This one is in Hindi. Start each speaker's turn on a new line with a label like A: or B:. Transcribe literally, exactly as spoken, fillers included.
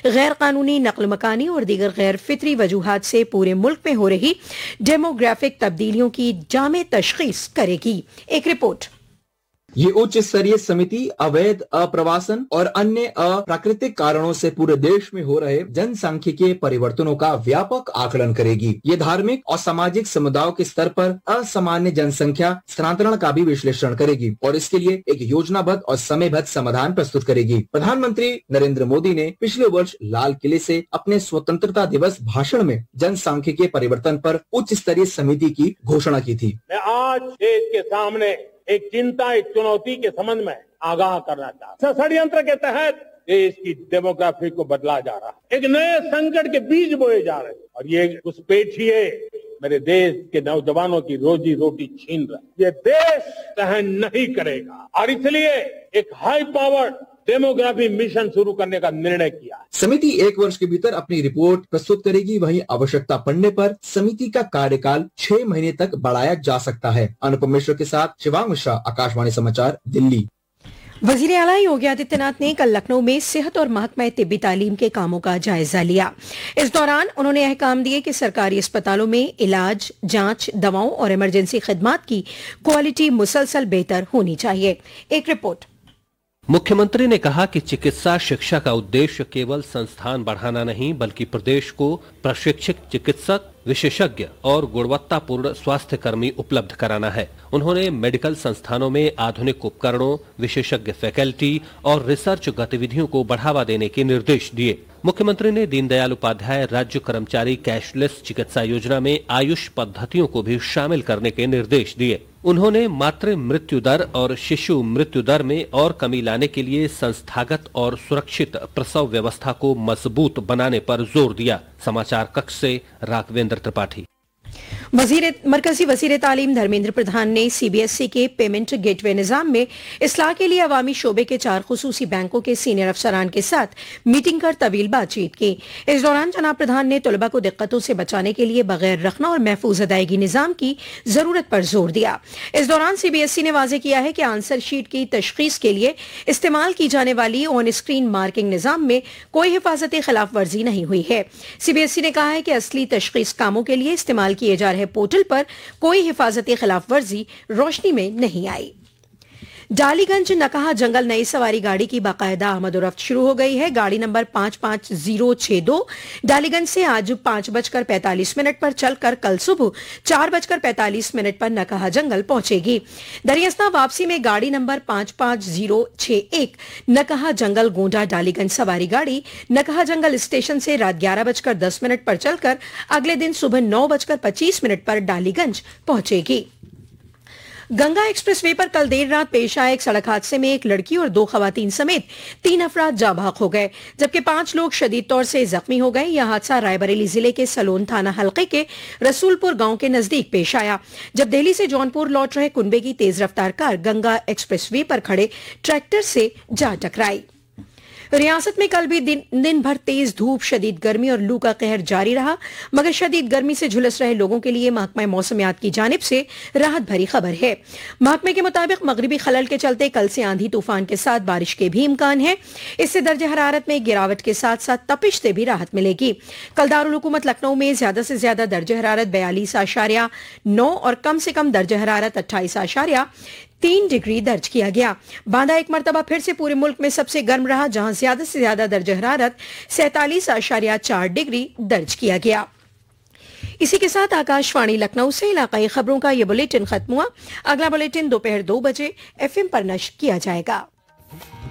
A: गैर कानूनी नकल मकानी और दीगर गैर फितरी वजूहात से पूरे मुल्क में हो रही डेमोग्राफिक तब्दीलियों की जामे तशखीस करेगी। एक रिपोर्ट।
B: ये उच्च स्तरीय समिति अवैध अप्रवासन और अन्य अप्राकृतिक कारणों से पूरे देश में हो रहे जनसांख्यिकीय परिवर्तनों का व्यापक आकलन करेगी। ये धार्मिक और सामाजिक समुदायों के स्तर पर असामान्य जनसंख्या स्थानांतरण का भी विश्लेषण करेगी और इसके लिए एक योजनाबद्ध और समयबद्ध समाधान प्रस्तुत करेगी। प्रधानमंत्री नरेंद्र मोदी ने पिछले वर्ष लाल किले से अपने स्वतंत्रता दिवस भाषण में जनसांख्यिकीय परिवर्तन पर उच्च स्तरीय समिति की घोषणा की थी।
C: मैं आज देश के सामने एक चिंता, एक चुनौती के संबंध में आगाह करना चाहता हूं। षड्यंत्र के तहत देश की डेमोग्राफी को बदला जा रहा है, एक नए संकट के बीज बोए जा रहे हैं और ये घुसपैठिए मेरे देश के नौजवानों की रोजी रोटी छीन रहा है। ये देश सहन नहीं करेगा और इसलिए एक हाई पावर्ड डेमोग्राफी मिशन शुरू करने का निर्णय किया।
B: समिति एक वर्ष के भीतर अपनी रिपोर्ट प्रस्तुत करेगी। वहीं आवश्यकता पड़ने पर समिति का कार्यकाल छह महीने तक बढ़ाया जा सकता है। अनुपम मिश्र के साथ शिवांग मिश्रा, आकाशवाणी समाचार, दिल्ली।
A: वजीर आला योगी आदित्यनाथ ने कल लखनऊ में सेहत और महकमा तिब्बी तालीम के कामों का जायजा लिया। इस दौरान उन्होंने अहकाम दिए कि सरकारी अस्पतालों में इलाज, जांच, दवाओं और इमरजेंसी खिदमात की क्वालिटी मुसलसल बेहतर होनी चाहिए। एक रिपोर्ट।
D: मुख्यमंत्री ने कहा कि चिकित्सा शिक्षा का उद्देश्य केवल संस्थान बढ़ाना नहीं बल्कि प्रदेश को प्रशिक्षित चिकित्सक, विशेषज्ञ और गुणवत्तापूर्ण स्वास्थ्य कर्मी उपलब्ध कराना है। उन्होंने मेडिकल संस्थानों में आधुनिक उपकरणों, विशेषज्ञ फैकल्टी और रिसर्च गतिविधियों को बढ़ावा देने के निर्देश दिए। मुख्यमंत्री ने दीनदयाल उपाध्याय राज्य कर्मचारी कैशलेस चिकित्सा योजना में आयुष पद्धतियों को भी शामिल करने के निर्देश दिए। उन्होंने मातृ मृत्यु दर और शिशु मृत्यु दर में और कमी लाने के लिए संस्थागत और सुरक्षित प्रसव व्यवस्था को मजबूत बनाने पर जोर दिया। समाचार कक्ष से राघवेंद्र त्रिपाठी।
A: वजीर मरकजी वजीर तालीम धर्मेंद्र प्रधान ने सीबीएसई के पेमेंट गेटवे निजाम में इस्लाह के लिए अवामी शोबे के चार खुसूसी बैंकों के सीनियर अफसरान के साथ मीटिंग कर तवील बातचीत की। इस दौरान जनाब प्रधान ने तलबा को दिक्कतों से बचाने के लिए बगैर रखना और महफूज अदायगी निजाम की जरूरत पर जोर दिया। इस दौरान सीबीएसई ने वाजे किया है कि आंसर शीट की तशखीस के लिए इस्तेमाल की जाने वाली ऑन स्क्रीन मार्किंग निजाम में कोई हिफाजती खिलाफ वर्जी नहीं हुई है। सीबीएसई ने कहा है कि असली तशखीस कामों के लिए इस्तेमाल किए जा रहे पोर्टल पर कोई हिफाजती खिलाफ वर्जी रोशनी में नहीं आई। डालीगंज नकाहा जंगल नई सवारी गाड़ी की बाकायदा आमदोरफ्त शुरू हो गई है। गाड़ी नंबर पांच पांच जीरो छह दो डालीगंज से आज पांच बजकर पैंतालीस मिनट पर चलकर कल सुबह चार बजकर पैंतालीस मिनट पर नकाहा जंगल पहुंचेगी। दरियास्ता वापसी में गाड़ी नंबर पांच पांच जीरो छह एक नकाहा जंगल गोंडा डालीगंज सवारी गाड़ी नकाहा जंगल स्टेशन से रात ग्यारह बजकर दस मिनट पर चलकर अगले दिन सुबह नौ बजकर पच्चीस मिनट पर डालीगंज पहुंचेगी। गंगा एक्सप्रेस वे पर कल देर रात पेश आए एक सड़क हादसे में एक लड़की और दो खवातीन समेत तीन अफराद जाँ भाग हो गए, जबकि पांच लोग शदीद तौर से जख्मी हो गए। यह हादसा रायबरेली जिले के सलोन थाना हल्के के रसूलपुर गांव के नजदीक पेश आया, जब दिल्ली से जौनपुर लौट रहे कुनबे की तेज रफ्तार कार गंगा एक्सप्रेस वे पर खड़े ट्रैक्टर से जा टकराई। रियासत में कल भी दिन, दिन भर तेज धूप, शदीद गर्मी और लू का कहर जारी रहा, मगर शदीद गर्मी से झुलस रहे लोगों के लिए महकमा मौसमियात की जानिब से राहत भरी खबर है। महकमे के मुताबिक मगरिबी खलल के चलते कल से आंधी तूफान के साथ बारिश के भी इम्कान है। इससे दर्ज हरारत में गिरावट के साथ साथ तपिश से भी राहत मिलेगी। कल दारुल हुकूमत लखनऊ में ज्यादा से ज्यादा दर्ज हरारत बयालीस आशारिया नौ और कम से कम दर्ज हरारत अट्ठाईस आशारिया तीन डिग्री दर्ज किया गया। बांदा एक मरतबा फिर से पूरे मुल्क में सबसे गर्म रहा, जहां ज्यादा से ज्यादा दर्ज हरारत सैंतालीस आशारिया चार डिग्री दर्ज किया गया। इसी के साथ आकाशवाणी लखनऊ से इलाकाई खबरों का यह बुलेटिन खत्म हुआ। अगला बुलेटिन दोपहर दो बजे एफएम पर नश्र किया जाएगा।